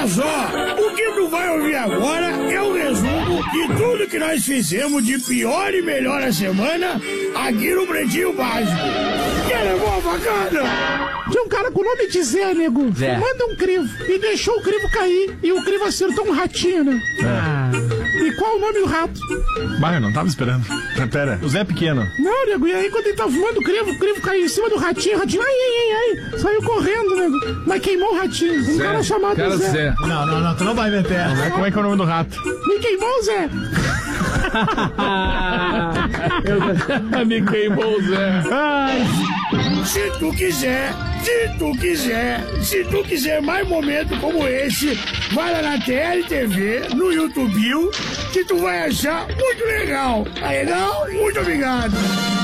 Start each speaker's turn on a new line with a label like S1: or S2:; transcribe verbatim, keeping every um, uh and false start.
S1: só, o que tu vai ouvir agora é o resumo de tudo que nós fizemos de pior e melhor a semana aqui no Pretinho Básico. Que levou bacana?
S2: Tinha um cara com o nome de Zé, nego,
S3: Zé.
S2: fumando um crivo e deixou o crivo cair e o crivo acertou um ratinho, né?
S3: Ah.
S2: E qual o nome do rato?
S4: Bah, eu não tava esperando. Pera, o Zé é pequeno.
S2: Não, nego, e aí quando ele tava fumando o crivo, o crivo caiu em cima do ratinho, o ratinho, ai, ai, ai, ai, saiu correndo, nego, mas queimou o ratinho. Um
S3: Zé,
S2: cara chamado
S3: cara
S2: Zé.
S3: Zé.
S5: Não, não, não, tu não vai meter.
S4: Como é que é o nome do rato?
S2: Me queimou o Zé.
S3: Me queimou o Zé.
S2: Ai.
S1: Se tu quiser, se tu quiser, se tu quiser mais momentos como esse, vai lá na T L T V, no YouTube, que tu vai achar muito legal. Tá legal? Muito obrigado.